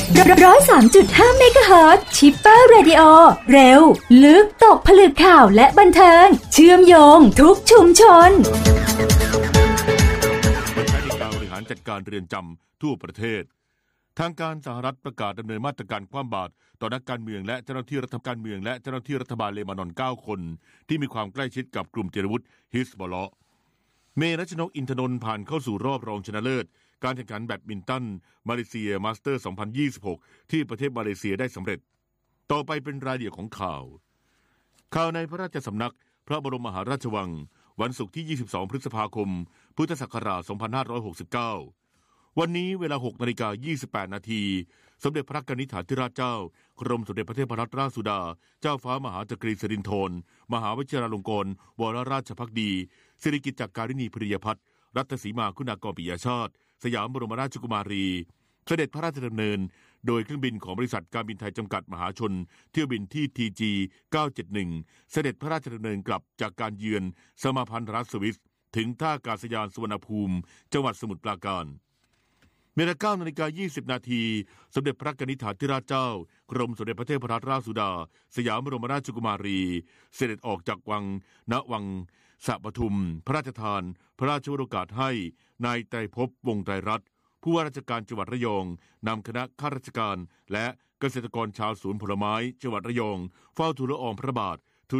103.5 เมกะเฮิรตซ์ชิปเปอร์เรดิโอเร็วลึกตกผลึกข่าวและบันเทิงเชื่อมโยงทุกชุมชนใช้ในการบริหารจัดการเรือนจำทั่วประเทศทางการสหรัฐประกาศดำเนินมาตรการคว่ำบาตรต่อนักการเมืองและเจ้าหน้าที่รัฐบาลเลบานอน9คนที่มีความใกล้ชิดกับกลุ่มเจรวุธฮิซบอลเลาะห์เมรัชนกอินทนนท์ผ่านเข้าสู่รอบรองชนะเลิศการแข่งขันแบดมินตันมาเลเซียมาสเตอร์2026ที่ประเทศมาเลเซียได้สำเร็จต่อไปเป็นรายละเอียดของข่าวในพระราชสำนักพระบรมมหาราชวังวันศุกร์ที่22พฤษภาคมพุทธศักราช2569วันนี้เวลา 6:28 นาทีสมเด็จพระกนิษฐาธิราชเจ้ากรมสมเด็จพระเทพรัตนราชสุดาเจ้าฟ้ามหาจักรีสิรินธรมหาวชิราลงกรณ์วรราชภักดีสิริกิติ์จักรินีพริยพัฒน์รัตนสีมาคุณากรปิยชาติสยามบรมราชกุมารีเสด็จพระราชดำเนินโดยเครื่องบินของบริษัทการบินไทยจำกัดมหาชนเที่ยวบินที่ TG 971เสด็จพระราชดำเนินกลับจากการเยือนสมาพันธรัฐสวิสถึงท่าอากาศยานสุวรรณภูมิจังหวัดสมุทรปราการเวลา 9:20 นาทีสมเด็จพระกนิษฐาธิราชเจ้ากรมสมเด็จพระเทพรัตนราชสุดาสยามบรมราชกุมารีเสด็จออกจากวังณวังสะปทุมพระราชทานพระราชวโรกาสให้นายไตรภพวงศ์ไตรรัตน์ผู้ว่าราชการจังหวัดระยองนำคณะข้าราชการและเกษตรกรชาวสวนผลไม้จังหวัดระยองเฝ้าทูลละอองพระบาท